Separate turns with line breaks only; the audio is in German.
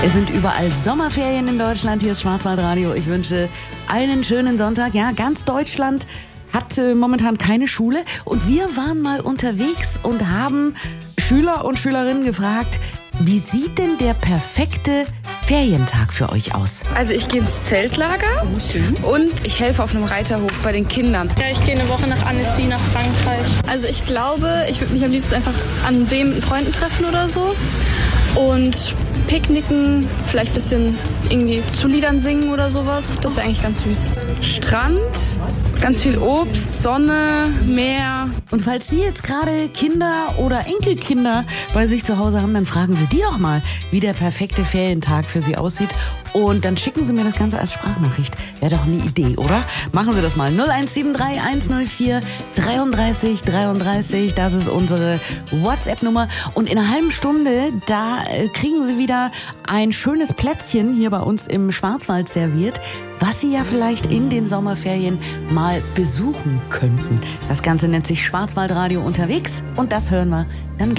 Es sind überall Sommerferien in Deutschland. Hier ist Schwarzwaldradio. Ich wünsche einen schönen Sonntag. Ja, ganz Deutschland hat momentan keine Schule. Und wir waren mal unterwegs und haben Schüler und Schülerinnen gefragt, wie sieht denn der perfekte Ferientag für euch aus?
Also ich gehe ins Zeltlager und ich helfe auf einem Reiterhof bei den Kindern.
Ja, ich gehe eine Woche nach Annecy, nach Frankreich.
Also ich glaube, ich würde mich am liebsten einfach an See mit Freunden treffen oder so. Und picknicken, vielleicht ein bisschen irgendwie zu Liedern singen oder sowas. Das wäre eigentlich ganz süß.
Strand, ganz viel Obst, Sonne, Meer.
Und falls Sie jetzt gerade Kinder oder Enkelkinder bei sich zu Hause haben, dann fragen Sie die doch mal, wie der perfekte Ferientag für Sie aussieht. Und dann schicken Sie mir das Ganze als Sprachnachricht. Wäre doch eine Idee, oder? Machen Sie das mal. 0173 104 33 33. Das ist unsere WhatsApp-Nummer. Und in einer halben Stunde, da kriegen Sie wieder ein schönes Plätzchen hier bei uns im Schwarzwald serviert, was Sie ja vielleicht in den Sommerferien mal besuchen könnten. Das Ganze nennt sich Schwarzwaldradio unterwegs und das hören wir dann gleich.